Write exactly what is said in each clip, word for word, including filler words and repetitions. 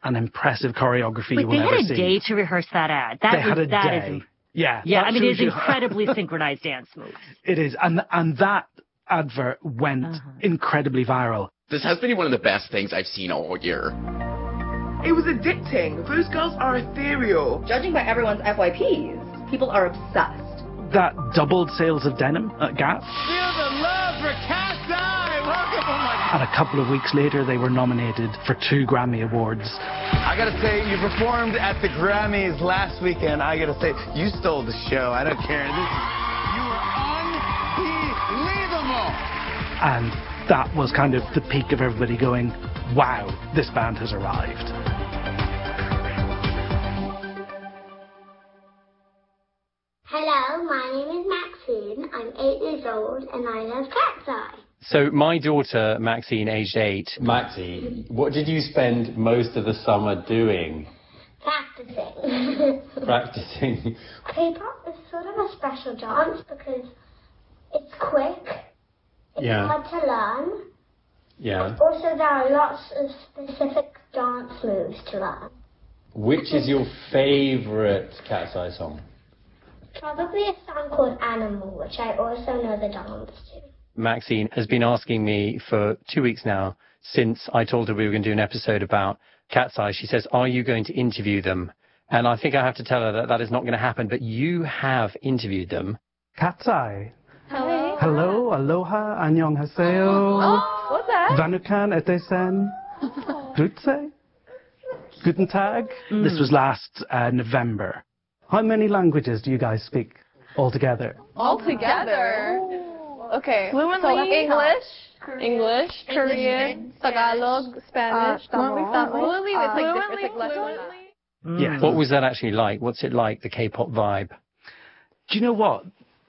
and impressive choreography Wait, you will ever see. They had a day to rehearse that ad. That they was, had a that day. Is, yeah. Yeah, I mean, it is incredibly synchronized dance moves. It is. And, and that advert went uh-huh. incredibly viral. This has been one of the best things I've seen all year. It was addicting. Those girls are ethereal. Judging by everyone's F Y Ps, people are obsessed. That doubled sales of denim at Gap. Feel the love for Cat's Eye. Welcome, oh my God. And a couple of weeks later, they were nominated for two Grammy Awards. I gotta say, you performed at the Grammys last weekend. I gotta say, you stole the show. I don't care. This, you were unbelievable. And that was kind of the peak of everybody going, wow, this band has arrived. Hello, my name is Maxine. I'm eight years old and I love Cat's Eye. So my daughter, Maxine, aged eight. Maxie, what did you spend most of the summer doing? Practicing. Practicing. K-pop is sort of a special dance because it's quick, it's yeah. hard to learn. Yeah. Also, there are lots of specific dance moves to learn. Which is your favourite Cat's Eye song? Probably a song called Animal, which I also know the dance to. Maxine has been asking me for two weeks now, since I told her we were going to do an episode about Cat's Eye. She says, are you going to interview them? And I think I have to tell her that that is not going to happen, but you have interviewed them. Cat's Eye. Hello. Hello, aloha, annyeonghaseyo. Oh, what's that? Vanukan etesen. Grüße. Guten Tag. Mm. This was last uh, November. How many languages do you guys speak altogether? Altogether? Okay. Fluently? So English, English, Korean, Tagalog, Spanish. Uh, fluently? Fluently? It's like Fluently? different, like less than that. Yes. What was that actually like? What's it like, the K-pop vibe? Do you know what?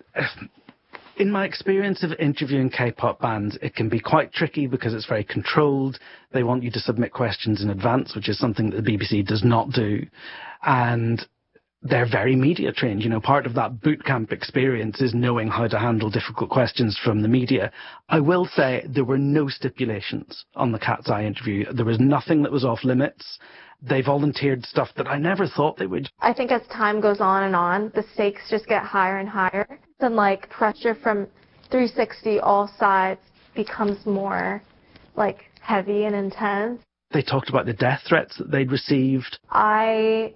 In my experience of interviewing K-pop bands, it can be quite tricky because it's very controlled. They want you to submit questions in advance, which is something that the B B C does not do. And they're very media trained. You know, part of that boot camp experience is knowing how to handle difficult questions from the media. I will say there were no stipulations on the Cat's Eye interview. There was nothing that was off limits. They volunteered stuff that I never thought they would. I think as time goes on and on, the stakes just get higher and higher. And like pressure from three sixty all sides becomes more like heavy and intense. They talked about the death threats that they'd received. I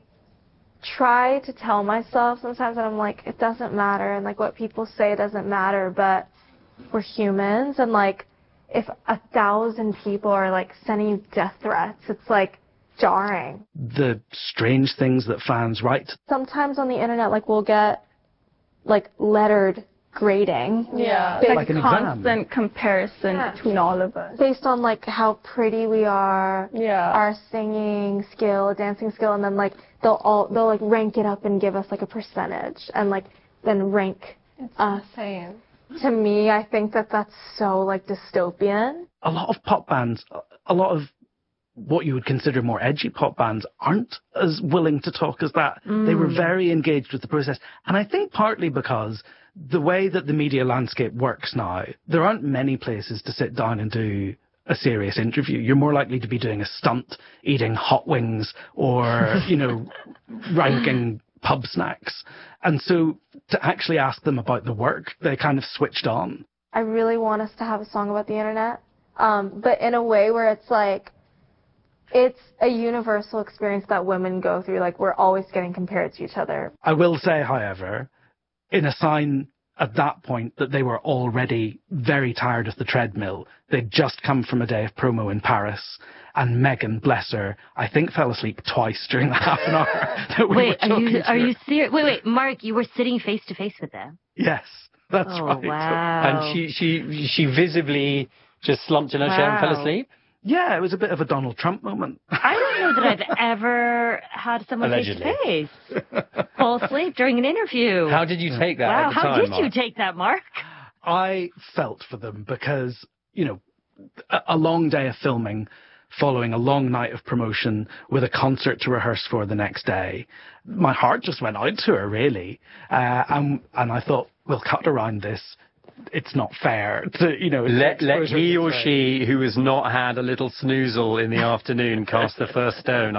try to tell myself sometimes that I'm like, it doesn't matter, and like what people say doesn't matter, but we're humans, and like if a thousand people are like sending you death threats, it's like jarring. The strange things that fans write. Sometimes on the internet, like we'll get like lettered grading. Yeah. Like, like an constant exam. comparison yeah. between all of us. Based on like how pretty we are, yeah. our singing skill, dancing skill, and then like they'll all they'll like rank it up and give us like a percentage and like then rank it's us. Insane. To me, I think that that's so like dystopian. A lot of pop bands, a lot of what you would consider more edgy pop bands aren't as willing to talk as that. Mm. They were very engaged with the process. And I think partly because the way that the media landscape works now, there aren't many places to sit down and do a serious interview. You're more likely to be doing a stunt, eating hot wings, or, you know, ranking pub snacks. And so to actually ask them about the work, they kind of switched on. I really want us to have a song about the internet, um, but in a way where it's like, it's a universal experience that women go through. Like, we're always getting compared to each other. I will say, however, in a sign at that point that they were already very tired of the treadmill. They'd just come from a day of promo in Paris, and Megan, bless her, I think fell asleep twice during the half an hour that we wait, were talking are you, to are her. you serious? Wait, wait, Mark, you were sitting face to face with them? Yes, that's oh, right. Wow. And she, she, she visibly just slumped in her wow. chair and fell asleep? Yeah, it was a bit of a Donald Trump moment. I don't know that I've ever had someone face to face fall asleep during an interview. How did you take that wow, at the how time, did Mark? you take that, Mark? I felt for them because, you know, a, a long day of filming, following a long night of promotion with a concert to rehearse for the next day. My heart just went out to her, really. Uh, and, and I thought, we'll cut around this. It's not fair to, you know... Let, let he or she, who has not had a little snoozle in the afternoon, cast the first stone.